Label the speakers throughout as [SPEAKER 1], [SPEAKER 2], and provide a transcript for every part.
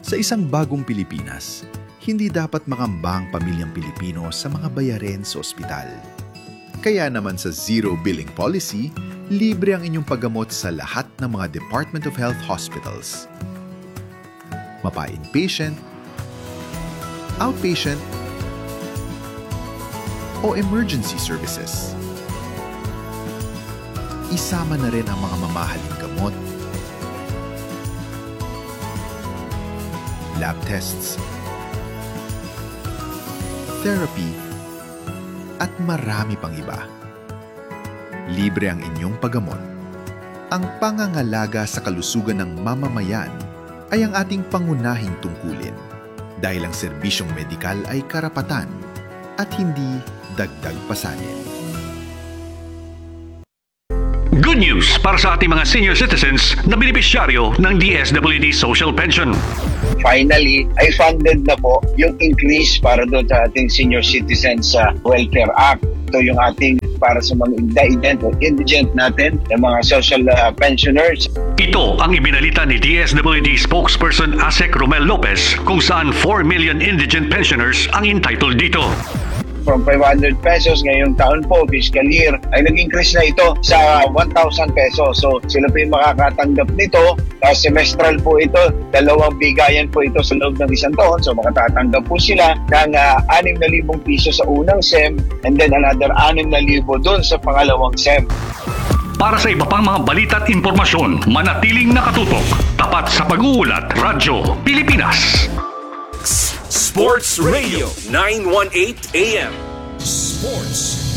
[SPEAKER 1] Sa isang bagong Pilipinas, hindi dapat makambang pamilyang Pilipino sa mga bayarin sa ospital. Kaya naman sa Zero Billing Policy, libre ang inyong paggamot sa lahat ng mga Department of Health hospitals. Mapa-inpatient, outpatient, o emergency services. Isama na rin ang mga mamahaling gamot, lab tests, therapy, at marami pang iba. Libre ang inyong paggamot. Ang pangangalaga sa kalusugan ng mamamayan ay ang ating pangunahing tungkulin dahil ang serbisyong medikal ay karapatan at hindi dagdag pasanin.
[SPEAKER 2] Good news para sa ating mga senior citizens na benepisyaryo ng DSWD Social Pension.
[SPEAKER 3] Finally, ay funded na po yung increase para doon sa ating Senior Citizens Welfare Act. Ito yung ating para sa mga indigent natin, yung mga social pensioners.
[SPEAKER 2] Ito ang ibinalita ni DSWD spokesperson Asek Romel Lopez kung saan 4 million indigent pensioners ang entitled dito.
[SPEAKER 3] From 500 pesos ngayong taon po, fiscal year, ay nag-increase na ito sa 1,000 pesos. So sila po yung makakatanggap nito. Semestral po ito, 2 bigayan po ito sa loob ng isang taon. So makatatanggap po sila ng 6,000 piso sa unang SEM and then another 6,000 doon sa pangalawang SEM.
[SPEAKER 2] Para sa iba pang mga balita at impormasyon, manatiling nakatutok. Tapat sa Pag-uulat, Radyo Pilipinas.
[SPEAKER 4] Sports Radio 918 AM.
[SPEAKER 5] Sports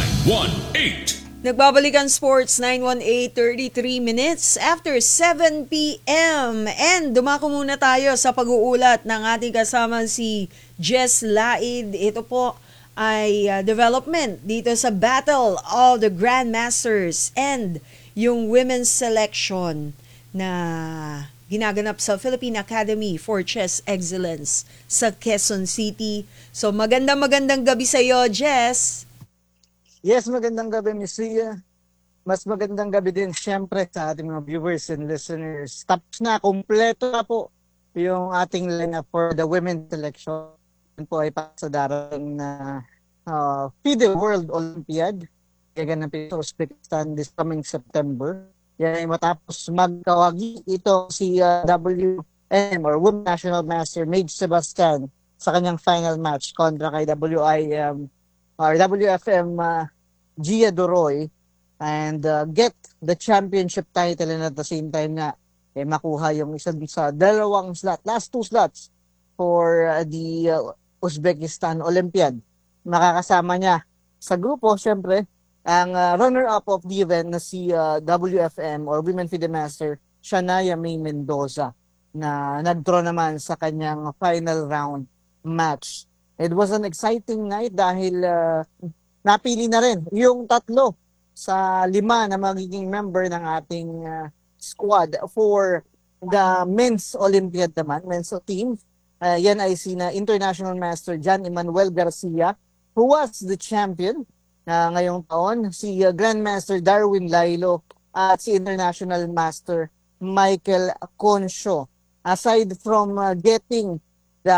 [SPEAKER 5] 918.
[SPEAKER 6] Nagbabalik ang Sports 918, 33 minutes after 7 p.m. And dumako muna tayo sa pag-uulat ng ating kasama si Jess Laid. Ito po ay development dito sa Battle of the Grandmasters and yung women's selection na ginaganap sa Philippine Academy for Chess Excellence sa Quezon City. So magandang gabi sa iyo, Jess.
[SPEAKER 7] Yes, magandang gabi, Miss Ria. Mas magandang gabi din siyempre sa ating mga viewers and listeners. Tapos na, kompleto na po yung ating lineup for the women's selection. Yan po ay para sa darating na FIDE World Olympiad. Gaganapin sa Uzbekistan this coming September. Yan ay matapos magkawagi ito si WM or Women National Master Mage Sebastian sa kanyang final match kontra kay WIM or WFM Gia Doroy and get the championship title and at the same time nga makuha yung isa sa dalawang slot, last 2 slots for the Uzbekistan Olympiad. Makakasama niya sa grupo syempre ang runner-up of the event na si WFM or Women FIDE Master Shania May Mendoza na nag-draw naman sa kanyang final round match. It was an exciting night dahil napili na rin yung 3 sa 5 na magiging member ng ating squad for the men's Olympiad naman, men's team. Yan ay sina International Master John Emmanuel Garcia, who was the champion ngayong taon, si Grandmaster Darwin Lailo at si International Master Michael Concho. Aside from getting the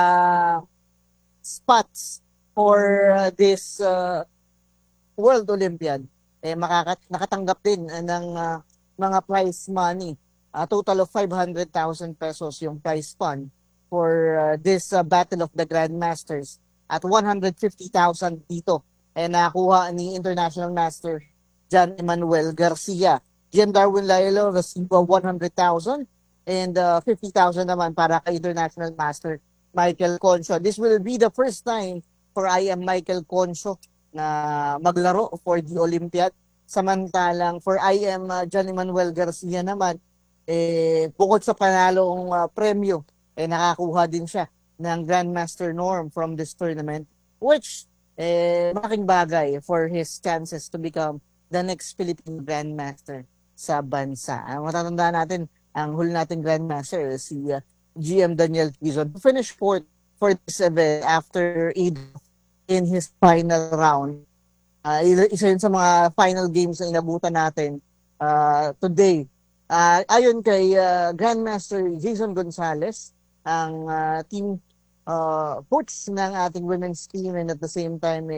[SPEAKER 7] spots for this World Olympiad, nakatanggap din ng mga prize money. A total of 500,000 pesos yung prize fund for this Battle of the Grandmasters at 150,000 dito nakuha ni International Master John Emmanuel Garcia. GM Darwin Lailo received 100,000 and 50,000 naman para kay International Master Michael Concho. This will be the first time for IM Michael Concho na maglaro for the Olympiad. Samantalang for IM John Emmanuel Garcia naman, bukod sa panalong premyo, nakakuha din siya ng Grandmaster norm from this tournament, which malaking bagay for his chances to become the next Philippine Grandmaster sa bansa. Matatandaan natin, ang huli nating Grandmaster si GM Daniel Quizon to finish fourth for this event after in his final round. Isa yun sa mga final games na inabutan natin today. Ayon kay Grandmaster Jason Gonzalez, ang team coach ng ating women's team, and at the same time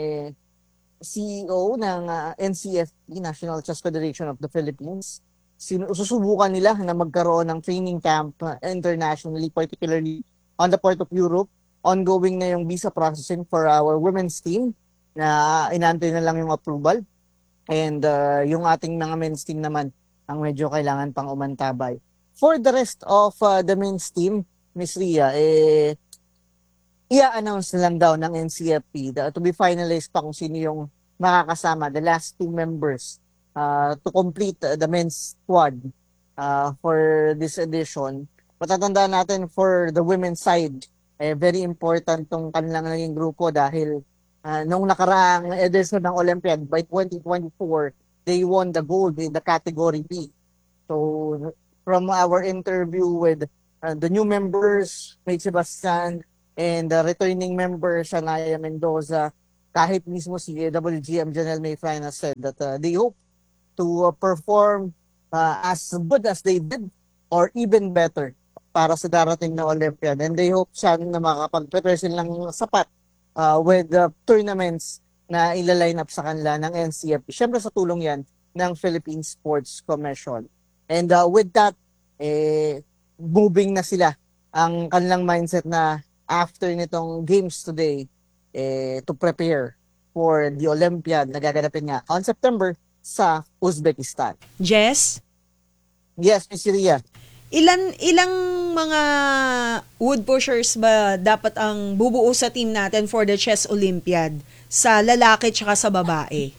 [SPEAKER 7] CEO ng NCFP, National Chess Federation of the Philippines. Susubukan nila na magkaroon ng training camp internationally, particularly on the part of Europe. Ongoing na yung visa processing for our women's team na inaantay na lang yung approval. And yung ating mga men's team naman ang medyo kailangan pang umantabay. For the rest of the men's team, Miss Ria, i-announce na lang daw ng NCFP to be finalized pa kung sino yung makakasama, the last two members to complete the men's squad for this edition. Patatandaan natin for the women's side, very important tong kanilang naging grupo dahil nung nakaraang edition ng Olympiad by 2024, they won the gold in the category B. So from our interview with the new members, May Sebastian, and the returning member, Shania Mendoza, kahit mismo si WGM Janelle May Frina said that they hope to perform as good as they did or even better para sa darating na Olympiad. And they hope sana na makapag-prepare silang sapat with the tournaments na ila-line up sa kanila ng NCFP. Siyempre sa tulong yan ng Philippine Sports Commission. And with that, moving na sila ang kanilang mindset na after nitong games today to prepare for the Olympiad na gaganapin nga on September sa Uzbekistan.
[SPEAKER 6] Jess?
[SPEAKER 7] Yes, Miss Ria.
[SPEAKER 6] Ilang mga wood pushers ba dapat ang bubuo sa team natin for the Chess Olympiad sa lalaki tsaka sa babae?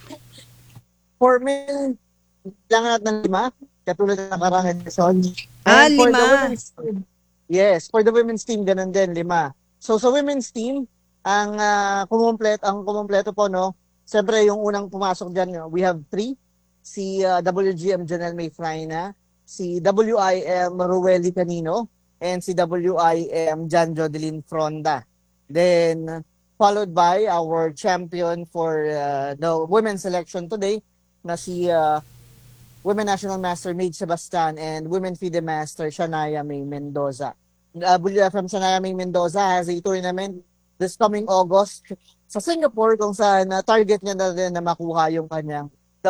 [SPEAKER 7] For men, kailangan natin ng 5, katulad ng nakarang episode.
[SPEAKER 6] And
[SPEAKER 7] for
[SPEAKER 6] 5.
[SPEAKER 7] the women's team, yes, for the women's team, ganun din, 5. So sa women's team, ang kumumpleto po, no, siyempre yung unang pumasok dyan, we have 3. Si WGM Janelle May Frina, si WIM Rueli Canino, and si WIM Jan Jodeline Fronda. Then, followed by our champion for the women's selection today, na si Women National Master Maid Sebastian and Women FIDE Master Shania May Mendoza. WFM Shania May Mendoza has a tournament this coming August sa Singapore kung saan target niya na rin na makuha yung kanyang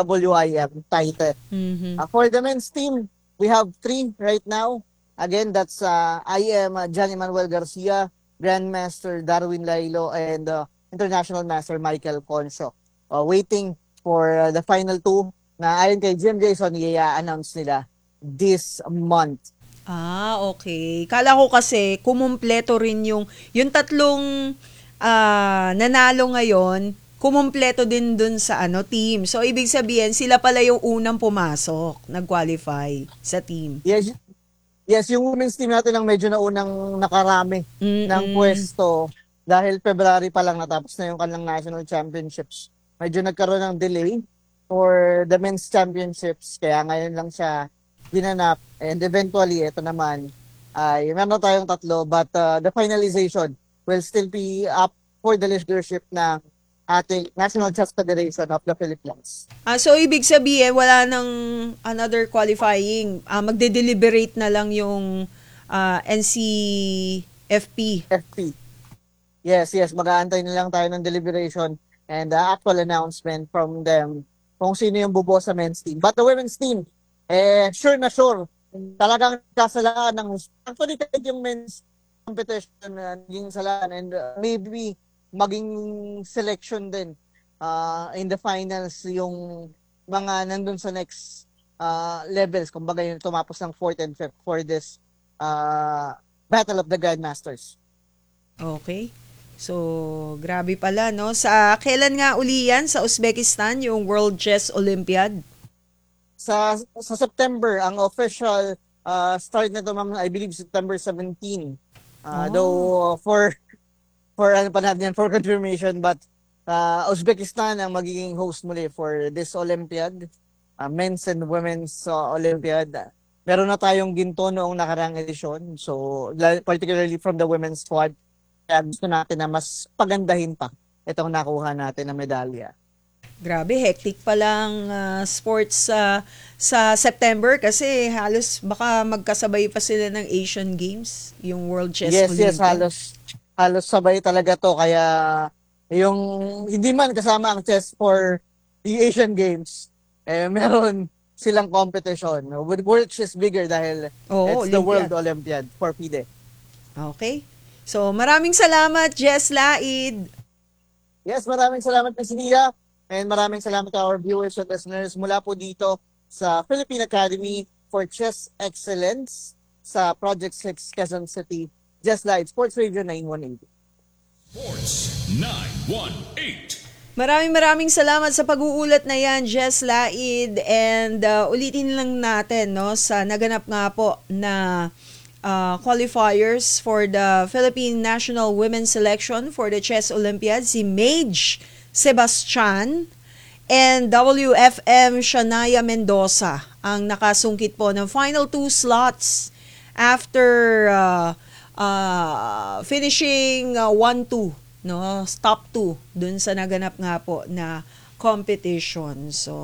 [SPEAKER 7] WIM title. For the men's team, we have 3 right now. Again, that's I am John Emmanuel Garcia, Grandmaster Darwin Lailo, and International Master Michael Concho. Waiting for the final 2 na ayon kay Jim Jason, i-announce nila this month.
[SPEAKER 6] Okay. Kala ko kasi kumumpleto rin yung tatlong nanalo ngayon, kumumpleto din dun sa team. So, ibig sabihin, sila pala yung unang pumasok, nag-qualify sa team.
[SPEAKER 7] Yes, yung women's team natin ang medyo naunang nakarami ng pwesto dahil February pa lang natapos na yung kanilang national championships. Medyo nagkaroon ng delay for the men's championships, kaya ngayon lang siya ginanap. And eventually, ito naman, ay meron tayong 3, but the finalization will still be up for the leadership ng ating National Chess Federation of the Philippines.
[SPEAKER 6] So, ibig sabihin, wala nang another qualifying. Magde-deliberate na lang yung NCFP.
[SPEAKER 7] Yes. Mag-aantay na lang tayo ng deliberation and actual announcement from them kung sino yung bubuo sa men's team. But the women's team, sure na sure, talagang kasalaan ng actually kahit yung men's competition naging salaan and maybe maging selection din in the finals yung mga nandun sa next levels, kumbaga yung tumapos ng 4th and 5th for this Battle of the Grandmasters.
[SPEAKER 6] Okay. So, grabe pala, no? Sa kailan nga uli yan sa Uzbekistan, yung World Chess Olympiad?
[SPEAKER 7] Sa September, ang official start na ito, ma'am, I believe September 17. Though for ano pa natin yan, for confirmation, but Uzbekistan ang magiging host muli for this Olympiad, men's and women's Olympiad. Meron na tayong ginto noong nakarang edisyon, so particularly from the women's squad, kaya gusto natin na mas pagandahin pa itong nakuha natin na medalya.
[SPEAKER 6] Grabe, hectic pa lang sports sa September kasi halos baka magkasabay pa sila ng Asian Games, yung World Chess
[SPEAKER 7] Yes,
[SPEAKER 6] Olympiad.
[SPEAKER 7] halos sabay talaga to. Kaya yung hindi man kasama ang chess for the Asian Games, meron silang competition. With World Chess bigger dahil
[SPEAKER 6] Oo,
[SPEAKER 7] it's the
[SPEAKER 6] Olympiad.
[SPEAKER 7] World Olympiad for FIDE.
[SPEAKER 6] Okay. So, maraming salamat, Jess Laid.
[SPEAKER 7] Yes, maraming salamat Ms. Lia. And maraming salamat to our viewers and listeners mula po dito sa Philippine Academy for Chess Excellence sa Project 6 Quezon City. Just Live Sports Radio 918.
[SPEAKER 5] Sports 918.
[SPEAKER 6] Maraming salamat sa pag-uulat na yan, Jess Laid. And ulitin lang natin, no, sa naganap nga po na qualifiers for the Philippine National Women's Selection for the Chess Olympiad, si Mage Sebastian and WFM Shania Mendoza ang nakasungkit po ng final 2 slots after finishing 1-2, no, top 2 dun sa naganap nga po na competition. So